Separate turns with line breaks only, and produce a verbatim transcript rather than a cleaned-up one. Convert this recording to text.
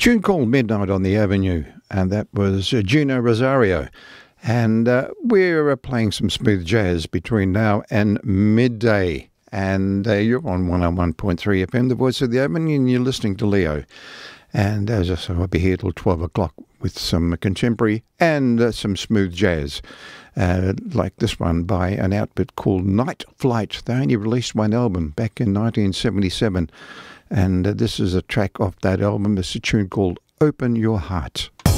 Tune called Midnight on the Avenue, and that was uh, Gino Rosario. And uh, we're uh, playing some smooth jazz between now and midday. And uh, you're on one oh one point three F M, the voice of the Avenue, and you're listening to Leo. And as I said, I'll be here till twelve o'clock with some contemporary and uh, some smooth jazz. Uh, like this one by an outfit called Night Flight. They only released one album back in nineteen seventy-seven. And uh, this is a track off that album. It's a tune called Open Your Heart.